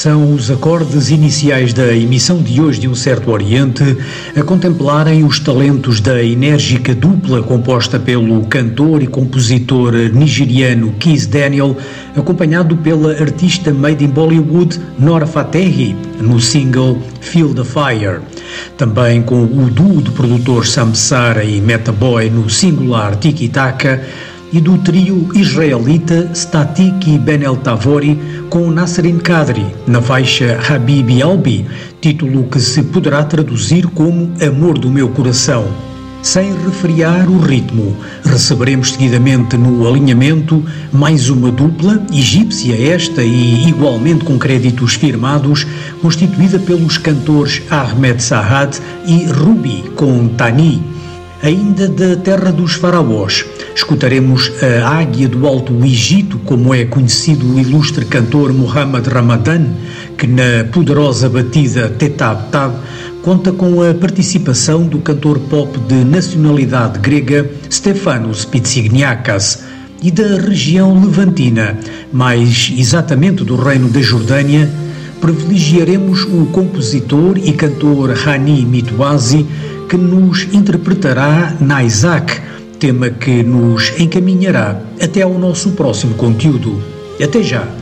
São os acordes iniciais da emissão de hoje de Um Certo Oriente a contemplarem os talentos da enérgica dupla composta pelo cantor e compositor nigeriano Kizz Daniel, acompanhado pela artista made in Bollywood Nora Fatehi no single Feel the Fire. Também com o duo de produtores Samsara e Meta Boy no singular Tiki Taka, e do trio israelita Static e Ben El Tavori com Nasrin Kadri na faixa Habibi Albi, título que se poderá traduzir como Amor do Meu Coração. Sem refriar o ritmo, receberemos seguidamente no alinhamento mais uma dupla, egípcia esta e igualmente com créditos firmados, constituída pelos cantores Ahmed Saad e Ruby com Tani. Ainda da terra dos faraós, escutaremos a Águia do Alto Egito, como é conhecido o ilustre cantor Muhammad Ramadan, que na poderosa batida Tetab Tab conta com a participação do cantor pop de nacionalidade grega Stefanos Pitsigniakas e da região levantina, mais exatamente do Reino da Jordânia. Privilegiaremos o compositor e cantor Hani Mitwazi, que nos interpretará Naizak, tema que nos encaminhará até ao nosso próximo conteúdo. Até já!